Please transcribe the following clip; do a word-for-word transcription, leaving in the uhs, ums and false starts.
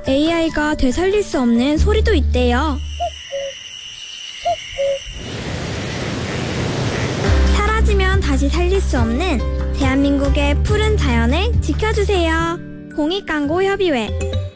에이아이가 되살릴 수 없는 소리도 있대요. 사라지면 다시 살릴 수 없는 대한민국의 푸른 자연을 지켜주세요. 공익광고협의회